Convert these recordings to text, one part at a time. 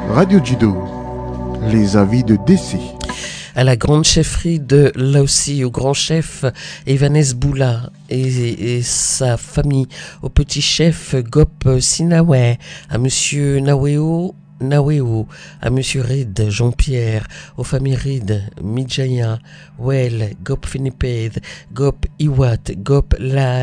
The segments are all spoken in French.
Radio Judo, les avis de décès. À la grande chefferie de là aussi, au grand chef Evanès Boula et sa famille, au petit chef Gop Sinawe, à monsieur Naweo, à monsieur Reed, Jean-Pierre, aux familles Reed, Midjaya, Well, Gop Finiped, Gop Iwat, Gop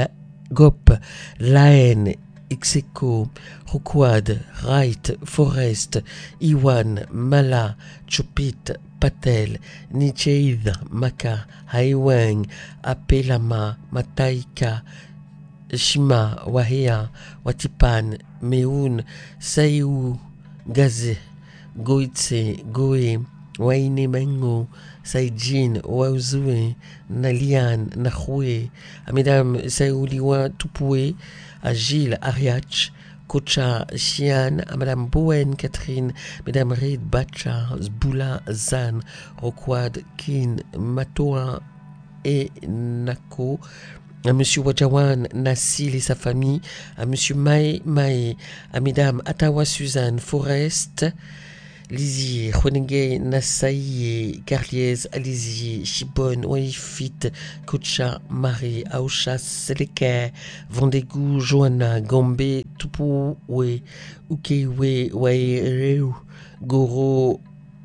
Laen, Ixeco, Rukwad, Wright, Forest, Iwan, Mala, Chupit, Patel, Nicheid, Maka, Haiwang, Apelama, Mataika, Shima, Wahea, Watipan, Meun, Sayou, Gaze, Goitse, Goe, Waine Mengo, Saïdjin, Wauzoué, Nalian, Nahoué, à mesdames Saouliwa Toupoué, à Gilles Ariach, Kocha Chian, à madame Bowen Catherine, mesdames Reid Bacha, Zboula Zan, Rokwad Kin, Matoa et Nako, à monsieur Wajawan Nassil et sa famille, à monsieur Mae, à mesdames Atawa Suzanne Forest, Lizier, Khonenge, Nassaïe, Carliez, Alizier, Chibon, Waifit, Kocha, Marie, Aoucha, Seleke, Vendégou, Johanna, Gombe, Tupouwe, Ukewe, Waireu, Goro,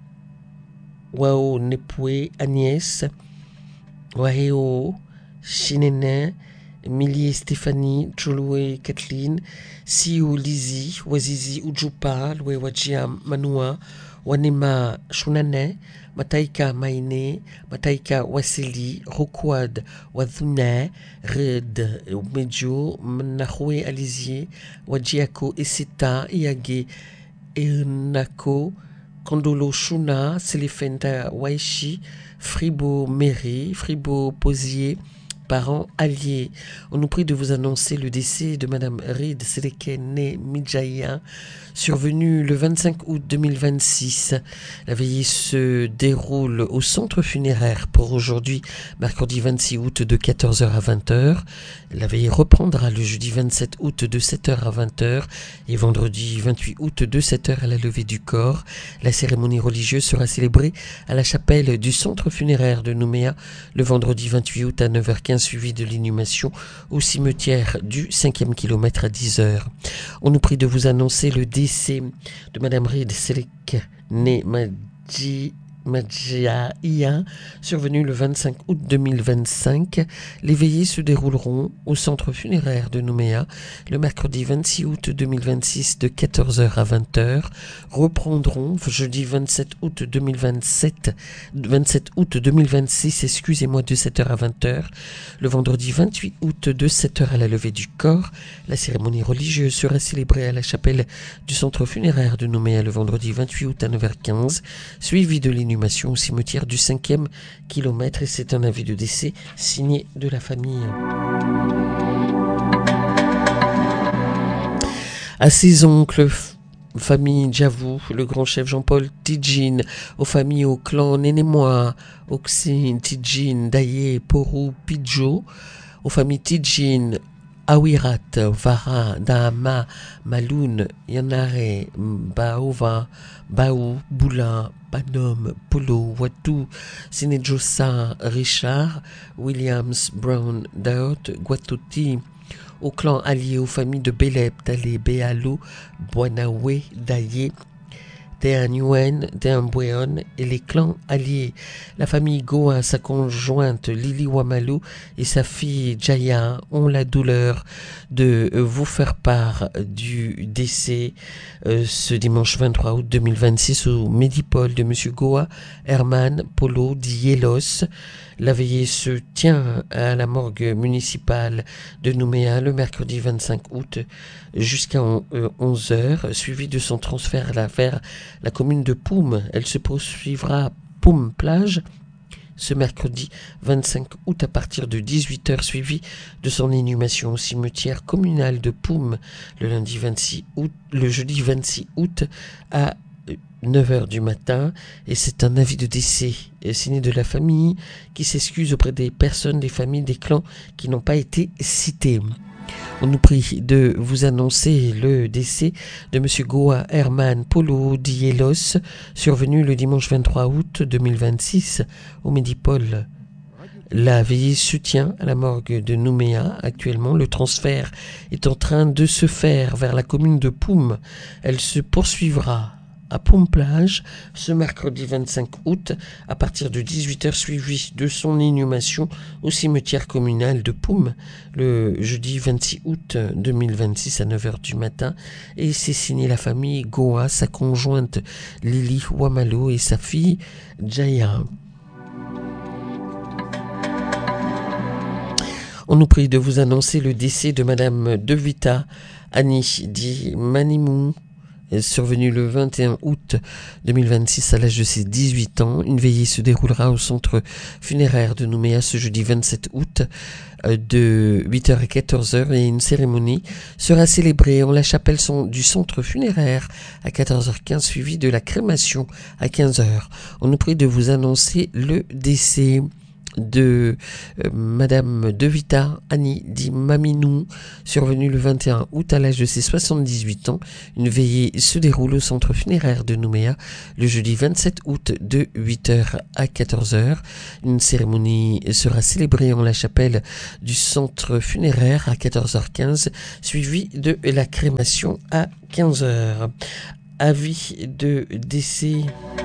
Wao, Nepoué, Agnès, Waheo, Chinene, Emilie, Stéphanie, Choloué, Kathleen, Siou, Lizi, Wazizi, Ujupa, Loué, Wajia, Manoua, Wanema, Shunane, Mataika, Maine, Mataika, Waseli, Rokwad, Wadhune, Red, Medjo, Mnahoué, Alizier, Wajiako, Eseta, Iage, Ernako, Kondolo, Shuna, Selefenta, Waishi, Fribo, Méré, Fribo, Posier, parents alliés. On nous prie de vous annoncer le décès de Madame Reed Seleke née Midjaya, survenue le 25 août 2026. La veillée se déroule au centre funéraire pour aujourd'hui, mercredi 26 août de 14h à 20h. La veillée reprendra le jeudi 27 août de 7h à 20h et vendredi 28 août de 7h à la levée du corps. La cérémonie religieuse sera célébrée à la chapelle du centre funéraire de Nouméa le vendredi 28 août à 9h15, suivi de l'inhumation au cimetière du 5e kilomètre à 10h. On nous prie de vous annoncer le décès de Madame Reed Seleke née Madjaïa, survenue le 25 août 2025. Les veillées se dérouleront au centre funéraire de Nouméa le mercredi 26 août 2026 de 14h à 20h. Reprendront jeudi 27 août 27 août 2026, excusez-moi, de 7h à 20h. Le vendredi 28 août de 7h à la levée du corps. La cérémonie religieuse sera célébrée à la chapelle du centre funéraire de Nouméa le vendredi 28 août à 9h15, suivi de l'inhumation au cimetière du 5e kilomètre, et c'est un avis de décès signé de la famille. À ses oncles, famille Djavou, le grand chef Jean-Paul Tidjin, aux familles, au clan Nénémois, Oxine, Tidjin, Daye, Porou, Pidjo, aux familles Tidjin, Awirat, Vara, Dahama, Maloun, Yanare, Baova, Baou, Boula, Panom, Polo, Watou, Sinejosa, Richard, Williams, Brown, Daot, Guatoti, au clan allié aux familles de Belep, Talé, Béalo, Boanawe, Daye, Teanuen, Teambweon et les clans alliés. La famille Goa, sa conjointe Lili Wamalu et sa fille Jaya ont la douleur de vous faire part du décès ce dimanche 23 août 2026 au Médipole de Monsieur Goa, Herman Polo Dielos. La veillée se tient à la morgue municipale de Nouméa le mercredi 25 août jusqu'à 11h, suivi de son transfert vers la commune de Poum. Elle se poursuivra à Poum Plage ce mercredi 25 août à partir de 18h, suivi de son inhumation au cimetière communal de Poum le jeudi 26 août à 9h du matin, et c'est un avis de décès signé de la famille qui s'excuse auprès des personnes, des familles, des clans qui n'ont pas été cités. On nous prie de vous annoncer le décès de M. Goa Herman Polo Dielos, survenu le dimanche 23 août 2026 au Médipôle. La veillée se tient à la morgue de Nouméa. Actuellement, le transfert est en train de se faire vers la commune de Poum. Elle se poursuivra à Poum-Plage ce mercredi 25 août à partir de 18h, suivi de son inhumation au cimetière communal de Poum le jeudi 26 août 2026 à 9h du matin. Et c'est signé la famille Goa, sa conjointe Lily Wamalo et sa fille Jaya. On nous prie de vous annoncer le décès de Madame Devita Annie dit Manimou, survenue le 21 août 2026 à l'âge de ses 18 ans. Une veillée se déroulera au centre funéraire de Nouméa ce jeudi 27 août de 8h à 14h et une cérémonie sera célébrée en la chapelle du centre funéraire à 14h15 suivie de la crémation à 15h. On nous prie de vous annoncer le décès de Madame Devita Annie dit Maminou, survenue le 21 août à l'âge de ses 78 ans. Une veillée se déroule au centre funéraire de Nouméa le jeudi 27 août de 8h à 14h. Une cérémonie sera célébrée en la chapelle du centre funéraire à 14h15, suivie de la crémation à 15h. Avis de décès.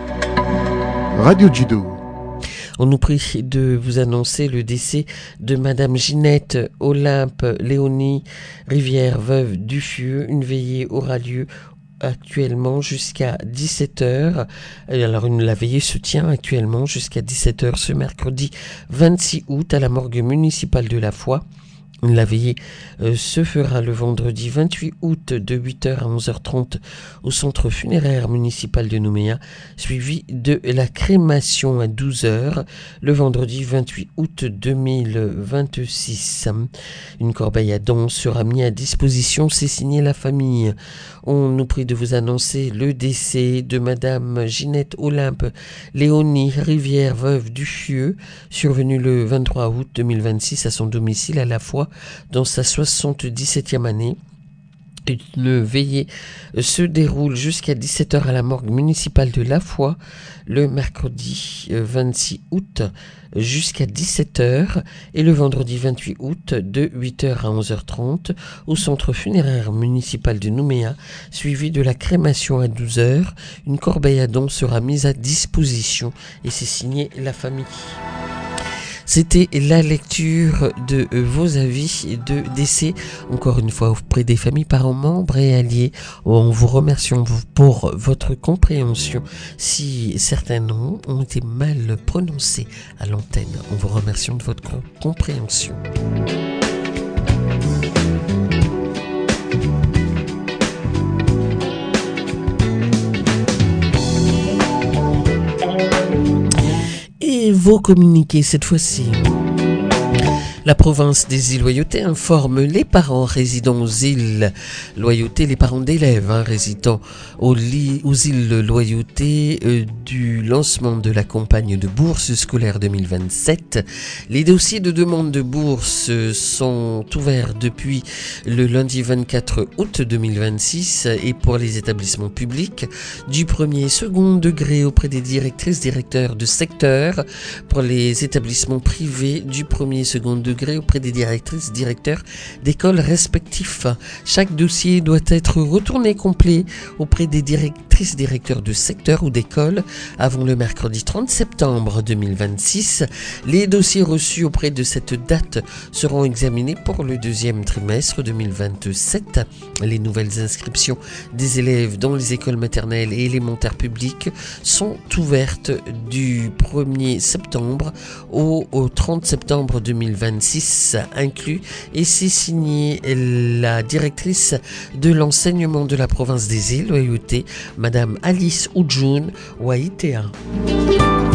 Radio Judo. On nous prie de vous annoncer le décès de Madame Ginette Olympe Léonie Rivière, veuve Duffieux. Une veillée aura lieu actuellement jusqu'à 17h. Alors la veillée se tient actuellement jusqu'à 17h ce mercredi 26 août à la morgue municipale de La Foi. La veillée se fera le vendredi 28 août de 8h à 11h30 au centre funéraire municipal de Nouméa, suivi de la crémation à 12h le vendredi 28 août 2026. Une corbeille à dons sera mise à disposition, c'est signé la famille. On nous prie de vous annoncer le décès de Madame Ginette Olympe Léonie Rivière, veuve Duffieux, survenue le 23 août 2026 à son domicile à La Foi dans sa 77e année. Une veillée se déroule jusqu'à 17h à la morgue municipale de La Foi le mercredi 26 août jusqu'à 17h et le vendredi 28 août de 8h à 11h30 au centre funéraire municipal de Nouméa, suivi de la crémation à 12h. Une corbeille à dons sera mise à disposition et c'est signé la famille. C'était la lecture de vos avis de décès, encore une fois auprès des familles, parents, membres et alliés. On vous remercie pour votre compréhension. Si certains noms ont été mal prononcés à l'antenne, on vous remercie de votre compréhension. Et vos communiqués cette fois-ci. La province des îles Loyauté informe les parents résidant aux îles Loyauté, les parents d'élèves résidant aux îles Loyauté du lancement de la campagne de bourse scolaire 2027. Les dossiers de demande de bourse sont ouverts depuis le lundi 24 août 2026 et pour les établissements publics du premier et second degré auprès des directrices, directeurs de secteur, pour les établissements privés du premier et second degré auprès des directrices, directeurs d'écoles respectifs. Chaque dossier doit être retourné complet auprès des directrices, directeurs de secteur ou d'école avant le mercredi 30 septembre 2026. Les dossiers reçus auprès de cette date seront examinés pour le deuxième trimestre 2027. Les nouvelles inscriptions des élèves dans les écoles maternelles et élémentaires publiques sont ouvertes du 1er septembre au 30 septembre 2026 inclus, et c'est signé la directrice de l'enseignement de la province des îles Loyauté, Madame Alice Oudjoun Waitea.